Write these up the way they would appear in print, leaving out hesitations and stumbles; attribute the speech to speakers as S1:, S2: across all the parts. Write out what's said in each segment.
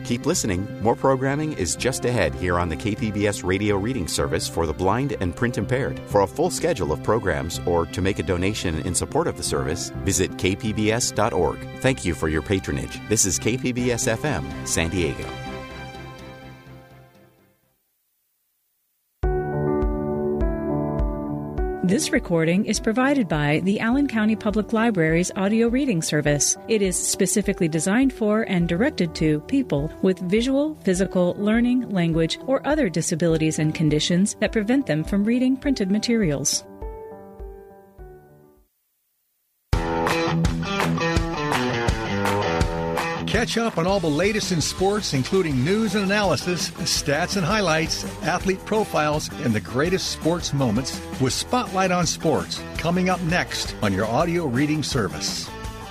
S1: Keep listening. More programming is just ahead here on the KPBS Radio Reading Service for the blind and print impaired. For a full schedule of programs or to make a donation in support of the service, visit kpbs.org. Thank you for your patronage. This is KPBS FM, San Diego.
S2: This recording is provided by the Allen County Public Library's audio reading service. It is specifically designed for and directed to people with visual, physical, learning, language, or other disabilities and conditions that prevent them from reading printed materials.
S3: Catch up on all the latest in sports, including news and analysis, stats and highlights, athlete profiles, and the greatest sports moments with Spotlight on Sports, coming up next on your audio reading service.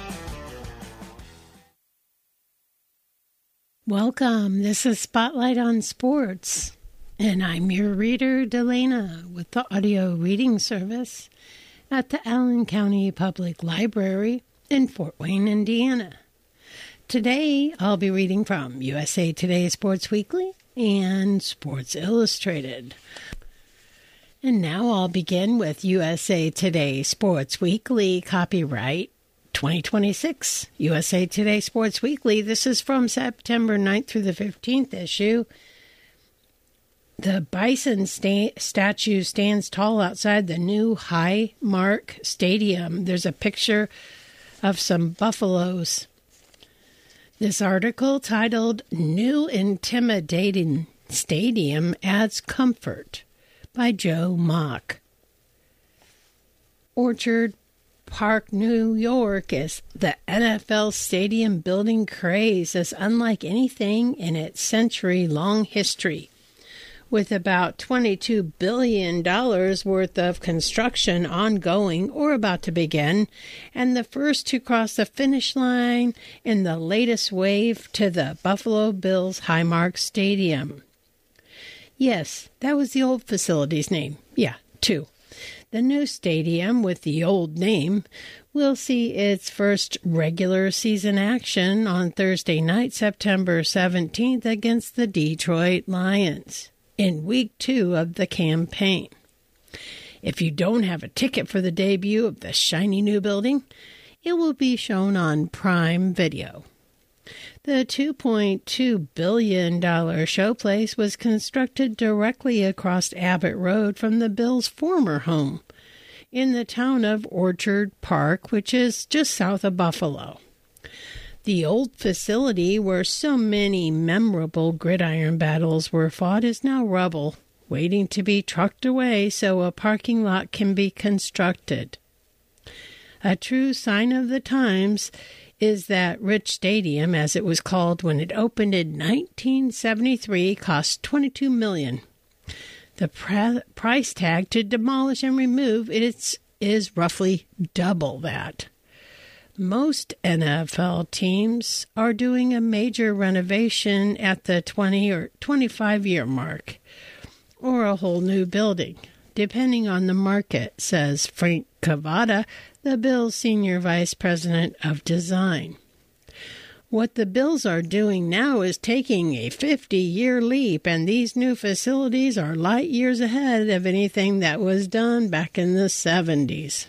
S4: Welcome. This is Spotlight on Sports, and I'm your reader, Delana, with the audio reading service at the Allen County Public Library in Fort Wayne, Indiana. Today, I'll be reading from USA Today Sports Weekly and Sports Illustrated. And now I'll begin with USA Today Sports Weekly, copyright 2026. USA Today Sports Weekly. This is from September 9th through the 15th issue. The bison statue stands tall outside the new Highmark Stadium. There's a picture of some buffaloes. This article, titled New Intimidating Stadium Adds Comfort, by Joe Mock. Orchard Park, New York is the NFL stadium building craze is unlike anything in its century-long history. With about $22 billion worth of construction ongoing or about to begin, and the first to cross the finish line in the latest wave to the Buffalo Bills Highmark Stadium. Yes, that was the old facility's name. Yeah, 2. The new stadium with the old name will see its first regular season action on Thursday night, September 17th against the Detroit Lions in week 2 of the campaign. If you don't have a ticket for the debut of the shiny new building, it will be shown on Prime Video. The $2.2 billion showplace was constructed directly across Abbott Road from the Bills' former home in the town of Orchard Park, which is just south of Buffalo. The old facility where so many memorable gridiron battles were fought is now rubble, waiting to be trucked away so a parking lot can be constructed. A true sign of the times is that Rich Stadium, as it was called when it opened in 1973, cost $22 million. The price tag to demolish and remove it is roughly double that. Most NFL teams are doing a major renovation at the 20 or 25-year mark, or a whole new building, depending on the market, says Frank Cavada, the Bills' Senior Vice President of Design. What the Bills are doing now is taking a 50-year leap, and these new facilities are light years ahead of anything that was done back in the 70s.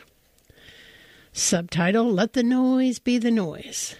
S4: Subtitle, Let the Noise Be the Noise.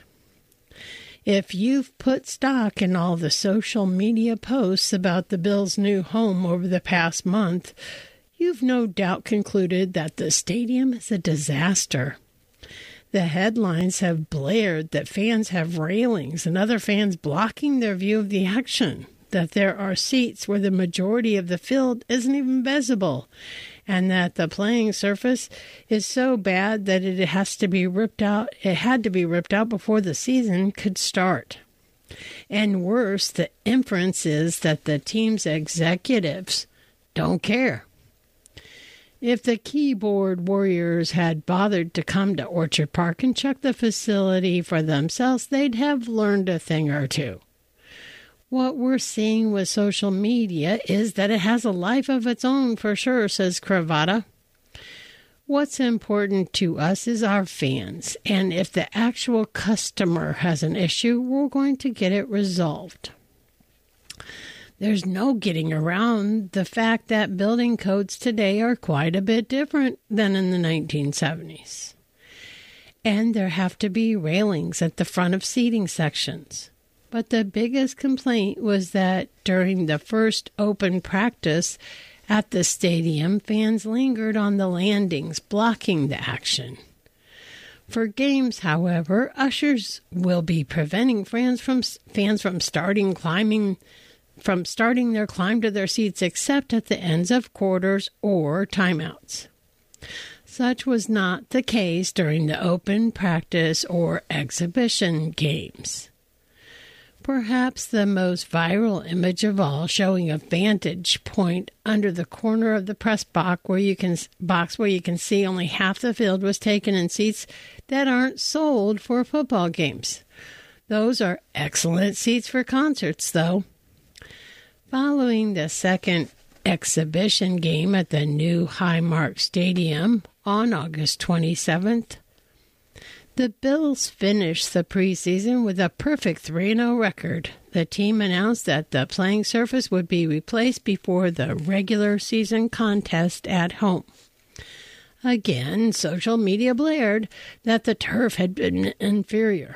S4: If you've put stock in all the social media posts about the Bills' new home over the past month, you've no doubt concluded that the stadium is a disaster. The headlines have blared that fans have railings and other fans blocking their view of the action, that there are seats where the majority of the field isn't even visible, and that the playing surface is so bad that it has to be ripped out. It had to be ripped out before the season could start. And worse, the inference is that the team's executives don't care. If the keyboard warriors had bothered to come to Orchard Park and check the facility for themselves, they'd have learned a thing or two. What we're seeing with social media is that it has a life of its own for sure, says Cravata. What's important to us is our fans, and if the actual customer has an issue, we're going to get it resolved. There's no getting around the fact that building codes today are quite a bit different than in the 1970s. And there have to be railings at the front of seating sections. But the biggest complaint was that during the first open practice at the stadium, fans lingered on the landings, blocking the action. For games, however, ushers will be preventing fans from starting their climb to their seats except at the ends of quarters or timeouts. Such was not the case during the open practice or exhibition games. Perhaps the most viral image of all, showing a vantage point under the corner of the press box where you can see only half the field, was taken in seats that aren't sold for football games. Those are excellent seats for concerts, though. Following the second exhibition game at the new Highmark Stadium on August 27th, the Bills finished the preseason with a perfect 3-0 record. The team announced that the playing surface would be replaced before the regular season contest at home. Again, social media blared that the turf had been inferior.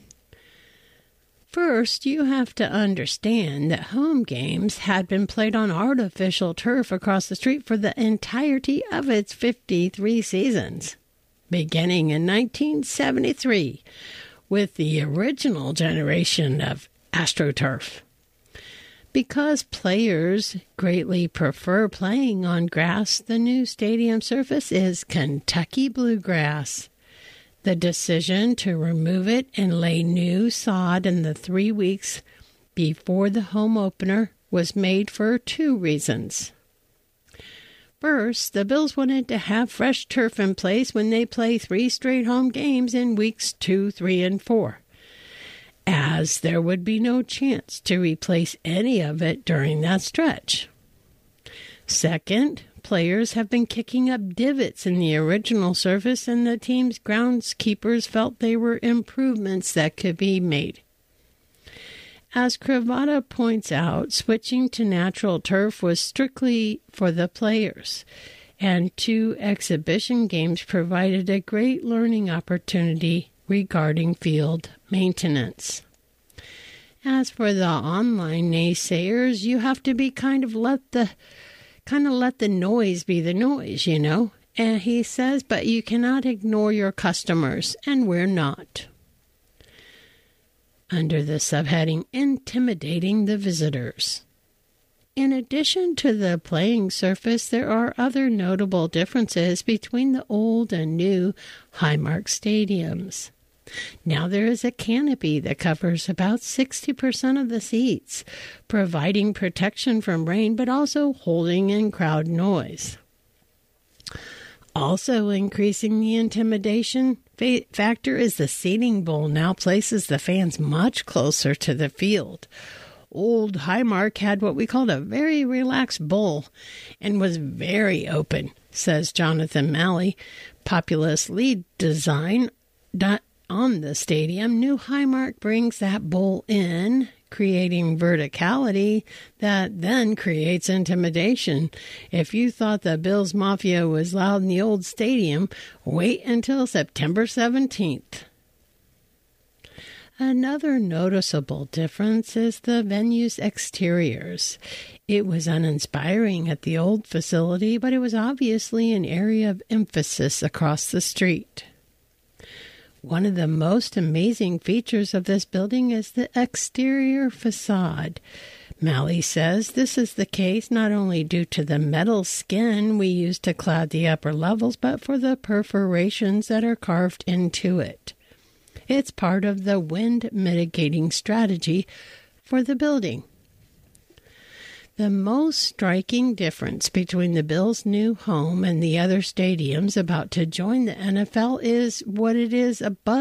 S4: First, you have to understand that home games had been played on artificial turf across the street for the entirety of its 53 seasons, beginning in 1973 with the original generation of AstroTurf. Because players greatly prefer playing on grass, the new stadium surface is Kentucky bluegrass. The decision to remove it and lay new sod in the 3 weeks before the home opener was made for 2 reasons. First, the Bills wanted to have fresh turf in place when they play 3 straight home games in weeks 2, 3, and 4, as there would be no chance to replace any of it during that stretch. Second, players have been kicking up divots in the original surface, and the team's groundskeepers felt they were improvements that could be made. As Cravatta points out, switching to natural turf was strictly for the players, and 2 exhibition games provided a great learning opportunity regarding field maintenance. As for the online naysayers, you have to be kind of let the noise be the noise, you know. And he says, but you cannot ignore your customers, and we're not. Under the subheading, Intimidating the Visitors. In addition to the playing surface, there are other notable differences between the old and new Highmark stadiums. Now there is a canopy that covers about 60% of the seats, providing protection from rain but also holding in crowd noise. Also increasing the intimidation factor is the seating bowl now places the fans much closer to the field. Old Highmark had what we called a very relaxed bowl and was very open, says Jonathan Malley, Populous lead design on the stadium. New Highmark brings that bowl in, creating verticality that then creates intimidation. If you thought the Bills Mafia was loud in the old stadium, wait until September 17th. Another noticeable difference is the venue's exteriors. It was uninspiring at the old facility, but it was obviously an area of emphasis across the street. One of the most amazing features of this building is the exterior facade. Malley says this is the case not only due to the metal skin we use to cloud the upper levels, but for the perforations that are carved into it. It's part of the wind mitigating strategy for the building. The most striking difference between the Bills' new home and the other stadiums about to join the NFL is what it is above